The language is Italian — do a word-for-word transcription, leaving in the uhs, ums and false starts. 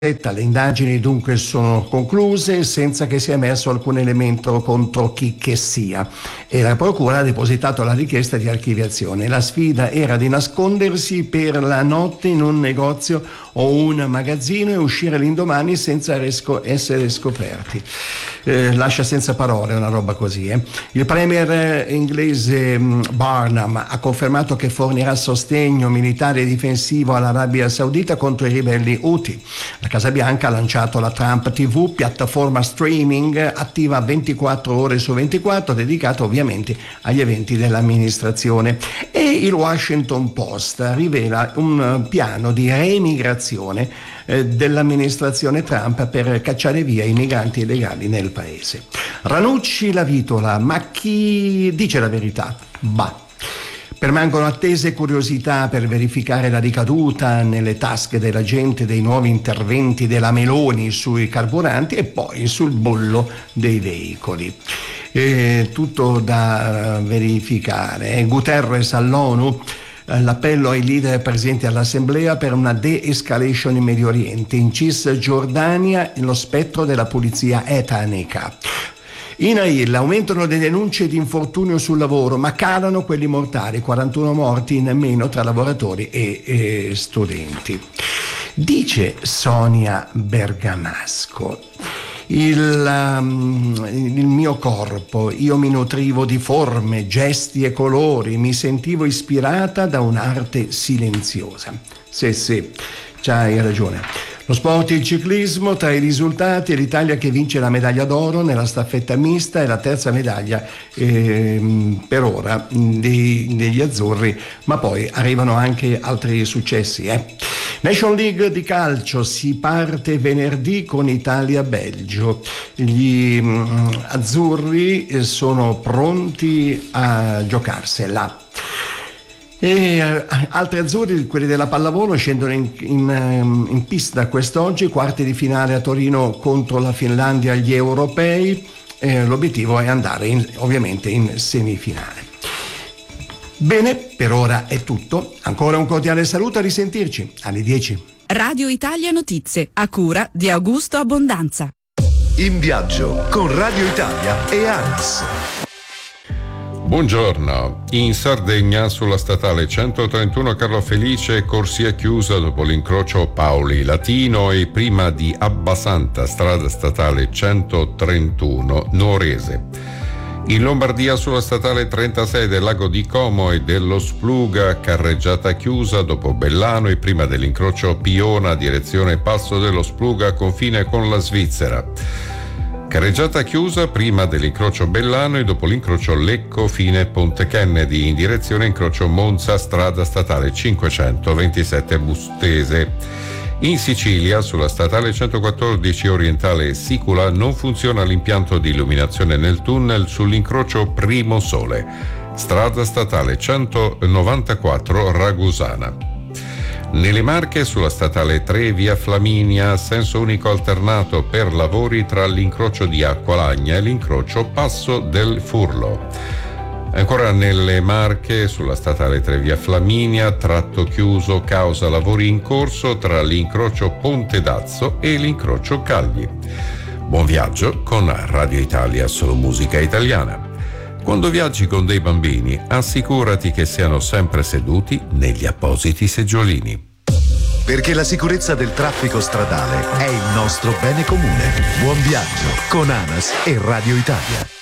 Le indagini dunque sono concluse senza che sia emerso alcun elemento contro chi che sia e la procura ha depositato la richiesta di archiviazione. La sfida era di nascondersi per la notte in un negozio o un magazzino e uscire l'indomani senza resco- essere scoperti. Eh, lascia senza parole una roba così. Eh. Il premier inglese Barnum ha confermato che fornirà sostegno militare e difensivo all'Arabia Saudita contro i ribelli Houthi. La Casa Bianca ha lanciato la Trump ti vu, piattaforma streaming attiva ventiquattro ore su ventiquattro, dedicata ovviamente agli eventi dell'amministrazione. E il Washington Post rivela un piano di reemigrazione eh, dell'amministrazione Trump per cacciare via i migranti illegali nel paese. Ranucci la vitola, ma chi dice la verità? Bah. Permangono attese e curiosità per verificare la ricaduta nelle tasche della gente dei nuovi interventi della Meloni sui carburanti e poi sul bollo dei veicoli. E tutto da verificare. Guterres all'ONU, l'appello ai leader presenti all'Assemblea per una de-escalation in Medio Oriente. In Cisgiordania lo spettro della pulizia etnica. In I N A I L aumentano le denunce di infortunio sul lavoro, ma calano quelli mortali, quarantuno morti in meno tra lavoratori e, e studenti. Dice Sonia Bergamasco: il, um, il mio corpo, io mi nutrivo di forme, gesti e colori, mi sentivo ispirata da un'arte silenziosa. Sì, sì, c'hai ragione. Lo sport e il ciclismo, tra i risultati l'Italia che vince la medaglia d'oro nella staffetta mista e la terza medaglia eh, per ora dei, degli azzurri, ma poi arrivano anche altri successi. Eh. Nation League di calcio, si parte venerdì con Italia-Belgio. Gli mh, azzurri sono pronti a giocarsela. E uh, altri azzurri, quelli della pallavolo, scendono in, in, in pista quest'oggi, quarti di finale a Torino contro la Finlandia agli europei. Eh, l'obiettivo è andare in, ovviamente in semifinale. Bene, per ora è tutto. Ancora un cordiale saluto, a risentirci alle dieci. Radio Italia Notizie, a cura di Augusto Abbondanza. In viaggio con Radio Italia e ANAS. Buongiorno. In Sardegna sulla statale centotrentuno Carlo Felice, corsia chiusa dopo l'incrocio Paoli Latino e prima di Abbasanta, strada statale centotrentuno Nuorese. In Lombardia sulla statale trentasei del lago di Como e dello Spluga, carreggiata chiusa dopo Bellano e prima dell'incrocio Piona, direzione Passo dello Spluga, confine con la Svizzera. Carreggiata chiusa prima dell'incrocio Bellano e dopo l'incrocio Lecco fine Ponte Kennedy, in direzione incrocio Monza, strada statale cinquecentoventisette Bustese. In Sicilia sulla statale centoquattordici orientale Sicula non funziona l'impianto di illuminazione nel tunnel sull'incrocio Primo Sole, strada statale centonovantaquattro Ragusana. Nelle Marche sulla statale tre via Flaminia, senso unico alternato per lavori tra l'incrocio di Acqualagna e l'incrocio Passo del Furlo. Ancora nelle Marche sulla statale tre via Flaminia, tratto chiuso causa lavori in corso tra l'incrocio Ponte d'Azzo e l'incrocio Cagli. Buon viaggio con Radio Italia, solo musica italiana. Quando viaggi con dei bambini, assicurati che siano sempre seduti negli appositi seggiolini. Perché la sicurezza del traffico stradale è il nostro bene comune. Buon viaggio con ANAS e Radio Italia.